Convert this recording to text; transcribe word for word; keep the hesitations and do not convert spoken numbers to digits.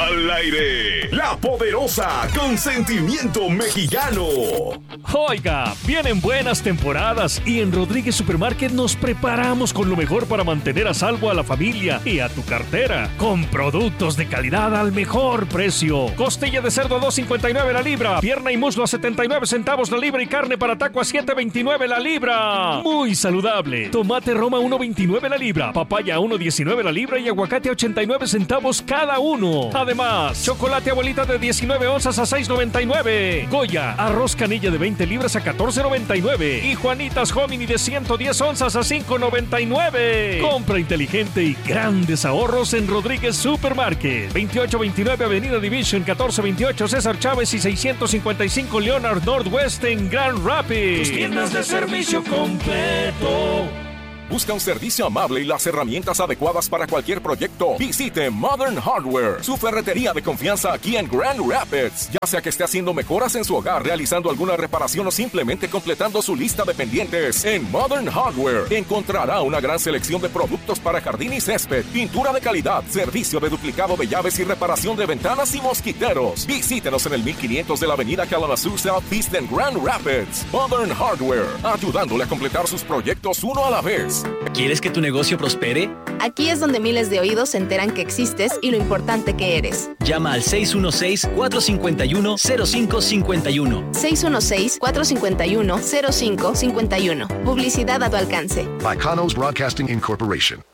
Al aire, la poderosa con sentimiento mexicano. Oiga, vienen buenas temporadas y en Rodríguez Supermarket nos preparamos con lo mejor para mantener a salvo a la familia y a tu cartera. Con productos de calidad al mejor precio. Costilla de cerdo a dos cincuenta y nueve la libra. Pierna y muslo a setenta y nueve centavos la libra y carne para taco a siete veintinueve la libra. Muy saludable. Tomate Roma a uno veintinueve la libra. Papaya a uno diecinueve la libra y aguacate a ochenta y nueve centavos cada uno. Además, chocolate abuelita de diecinueve onzas a seis noventa y nueve. Goya, arroz canilla de veinte libras a catorce noventa y nueve. Y Juanitas Hominy de ciento diez onzas a cinco noventa y nueve. Compra inteligente y grandes ahorros en Rodríguez Supermarket. veintiocho veintinueve Avenida Division, catorce veintiocho César Chávez y seiscientos cincuenta y cinco Leonard Northwest en Grand Rapids. Tus tiendas de servicio completo. Busca un servicio amable y las herramientas adecuadas para cualquier proyecto. Visite Modern Hardware, su ferretería de confianza aquí en Grand Rapids. Ya sea que esté haciendo mejoras en su hogar, realizando alguna reparación o simplemente completando su lista de pendientes, en Modern Hardware encontrará una gran selección de productos para jardín y césped, pintura de calidad, servicio de duplicado de llaves y reparación de ventanas y mosquiteros. Visítenos en el mil quinientos de la avenida Kalamazoo Southeast en Grand Rapids. Modern Hardware, ayudándole a completar sus proyectos uno a la vez. ¿Quieres que tu negocio prospere? Aquí es donde miles de oídos se enteran que existes y lo importante que eres. Llama al seis uno seis, cuatro cinco uno, cero cinco cinco uno. seis uno seis, cuatro cinco uno, cero cinco cinco uno. Publicidad a tu alcance. By Kanos Broadcasting Incorporation.